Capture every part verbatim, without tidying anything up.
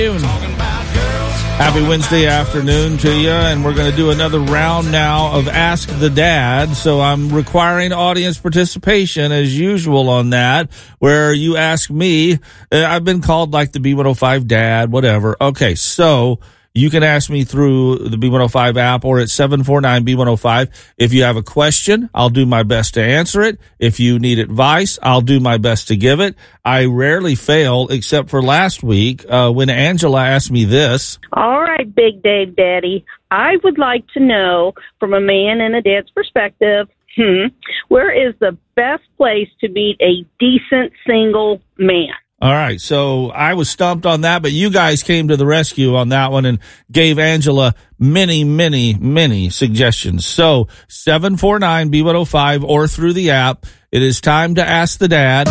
Happy Wednesday afternoon to you, and we're going to do another round now of Ask the Dad. So I'm requiring audience participation as usual on that, where you ask me. I've been called like the B one oh five dad, whatever. Okay, so you can ask me through the B one oh five app or at seven four nine B one oh five. If you have a question, I'll do my best to answer it. If you need advice, I'll do my best to give it. I rarely fail, except for last week uh, when Angela asked me this. All right, Big Dave Daddy. I would like to know, from a man and a dad's perspective, hmm, where is the best place to meet a decent single man? All right, so I was stumped on that, but you guys came to the rescue on that one and gave Angela many, many, many suggestions. So seven four nine B one oh five or through the app, it is time to ask the dad.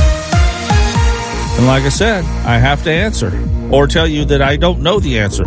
And like I said, I have to answer or tell you that I don't know the answer.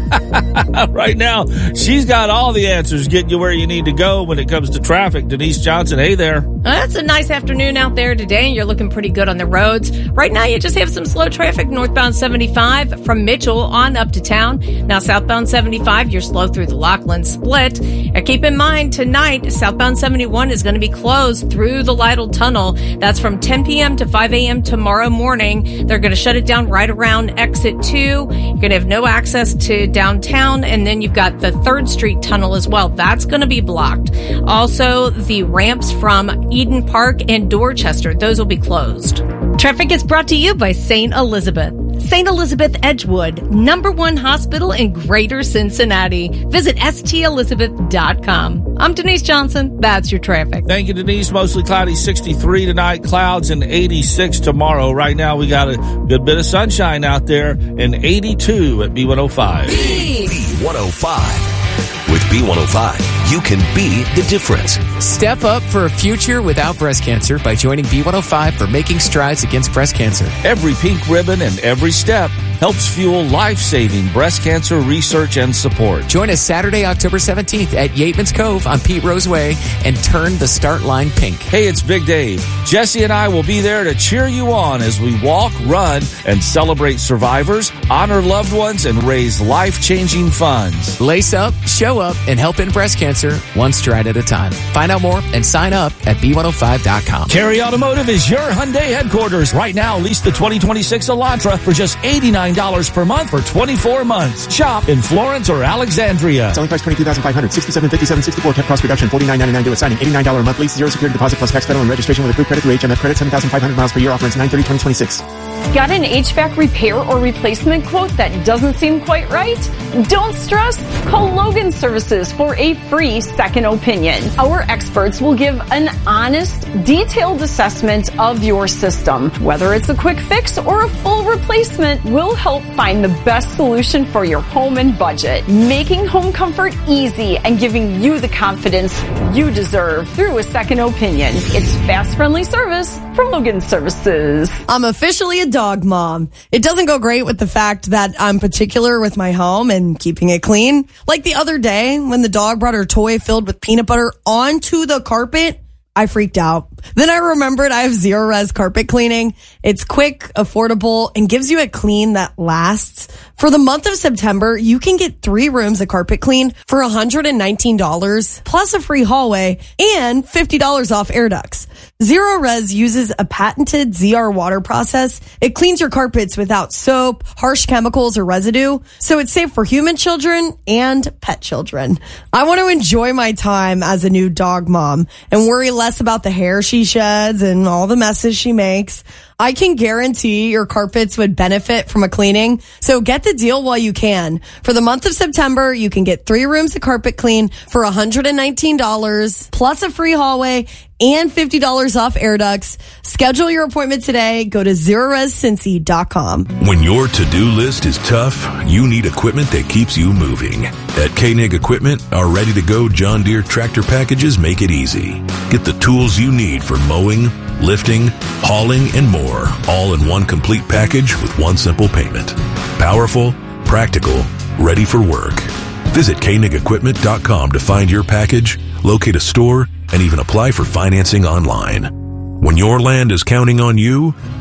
Right now, she's got all the answers getting you where you need to go when it comes to traffic. Denise Johnson, hey there. Well, it's a nice afternoon out there today, and you're looking pretty good on the roads. Right now, you just have some slow traffic northbound seventy-five from Mitchell on up to town. Now, southbound seventy-five, you're slow through the Lockland split. And keep in mind, tonight, southbound seventy-one is going to be closed through the Lytle Tunnel. That's from ten p.m. to five a.m. tomorrow morning. They're going to shut it down right around exit two. You're going to have no access to downtown, and then you've got the third Street Tunnel as well. That's going to be blocked. Also, the ramps from Eden Park and Dorchester, those will be closed. Traffic is brought to you by Saint Elizabeth. Saint Elizabeth Edgewood, number one hospital in Greater Cincinnati. Visit S T Elizabeth dot com. I'm Denise Johnson. That's your traffic. Thank you, Denise. Mostly cloudy, sixty-three tonight, clouds, and eighty-six tomorrow. Right now, we got a good bit of sunshine out there, and eighty-two at B one oh five. B one oh five. With B one oh five, you can be the difference. Step up for a future without breast cancer by joining B one oh five for Making Strides Against Breast Cancer. Every pink ribbon and every step helps fuel life-saving breast cancer research and support. Join us Saturday, October seventeenth at Yateman's Cove on Pete Rose Way and turn the start line pink. Hey, it's Big Dave. Jesse and I will be there to cheer you on as we walk, run, and celebrate survivors, honor loved ones, and raise life-changing funds. Lace up, show up, and help end breast cancer one stride at a time. Find out more and sign up at B one oh five dot com. Carey Automotive is your Hyundai headquarters. Right now, lease the twenty twenty-six Elantra for just eighty-nine dollars per month for twenty-four months. Shop in Florence or Alexandria. Selling price twenty-two thousand five hundred dollars, sixty-seven fifty-seven sixty-four, kept cost reduction, forty-nine ninety-nine due at signing, eighty-nine dollars a month lease, zero security deposit plus tax, federal and registration with approved credit through H M F credit, seven thousand five hundred miles per year, offer ends nine thirty twenty twenty-six. Got an H V A C repair or replacement quote that doesn't seem quite right? Don't stress. Call Logan Services for a free second opinion. Our experts will give an honest, detailed assessment of your system. Whether it's a quick fix or a full replacement, we'll help find the best solution for your home and budget, making home comfort easy and giving you the confidence you deserve through a second opinion. It's fast, friendly service from Logan Services. I'm officially a dog mom. It doesn't go great with the fact that I'm particular with my home and keeping it clean. Like the other day when the dog brought her toy filled with peanut butter onto the carpet, I freaked out. Then I remembered I have Zero Res carpet cleaning. It's quick, affordable, and gives you a clean that lasts. For the month of September, you can get three rooms of carpet clean for one hundred nineteen dollars, plus a free hallway and fifty dollars off air ducts. Zero Res uses a patented Z R water process. It cleans your carpets without soap, harsh chemicals, or residue, so it's safe for human children and pet children. I want to enjoy my time as a new dog mom and worry less about the hair she sheds and all the messes she makes. I can guarantee your carpets would benefit from a cleaning, so get the deal while you can. For the month of September, you can get three rooms of carpet clean for one hundred nineteen dollars, plus a free hallway and fifty dollars off air ducts. Schedule your appointment today. Go to zero res cincy dot com. When your to-do list is tough, you need equipment that keeps you moving. At Koenig Equipment, our ready-to-go John Deere tractor packages make it easy. Get the tools you need for mowing, lifting, hauling, and more, all in one complete package with one simple payment. Powerful, practical, ready for work. Visit Koenig Equipment dot com to find your package, locate a store, and even apply for financing online. When your land is counting on you,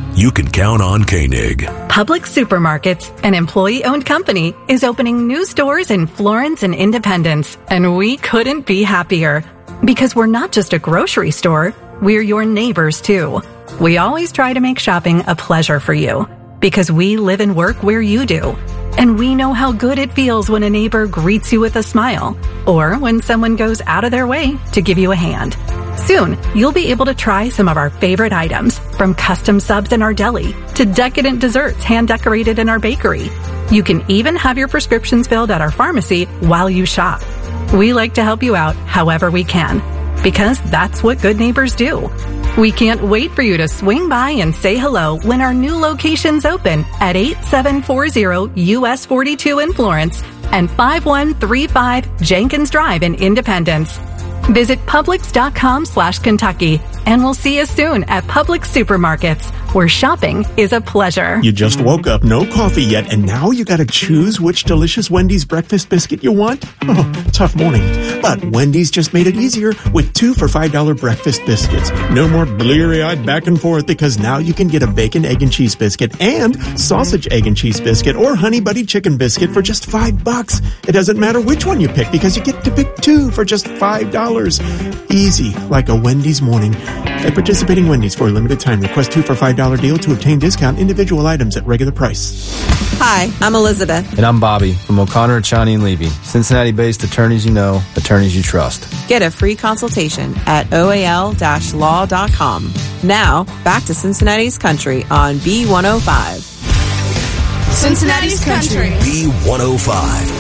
you can count on Koenig. Publix Supermarkets, an employee-owned company, is opening new stores in Florence and Independence, and we couldn't be happier. Because we're not just a grocery store, we're your neighbors too. We always try to make shopping a pleasure for you, because we live and work where you do. And we know how good it feels when a neighbor greets you with a smile, or when someone goes out of their way to give you a hand. Soon, you'll be able to try some of our favorite items, from custom subs in our deli to decadent desserts hand-decorated in our bakery. You can even have your prescriptions filled at our pharmacy while you shop. We like to help you out however we can, because that's what good neighbors do. We can't wait for you to swing by and say hello when our new locations open at eighty-seven forty U S forty-two in Florence and five one three five Jenkins Drive in Independence. Visit Publix.com slash Kentucky, and we'll see you soon at Publix Supermarkets, where shopping is a pleasure. You just woke up, no coffee yet, and now you gotta choose which delicious Wendy's breakfast biscuit you want? Oh, tough morning. But Wendy's just made it easier with two for five dollar breakfast biscuits. No more bleary-eyed back and forth, because now you can get a bacon, egg, and cheese biscuit and sausage, egg, and cheese biscuit or honey buddy chicken biscuit for just five bucks. It doesn't matter which one you pick, because you get to pick two for just five dollars. Easy, like a Wendy's morning. At participating Wendy's for a limited time, request two for five dollar deal to obtain discount individual items at regular price. Hi, I'm Elizabeth. And I'm Bobby from O'Connor, Chani and Levy. Cincinnati-based attorneys you know, attorneys you trust. Get a free consultation at O A L law dot com. Now, back to Cincinnati's Country on B one oh five. Cincinnati's Country. B one oh five.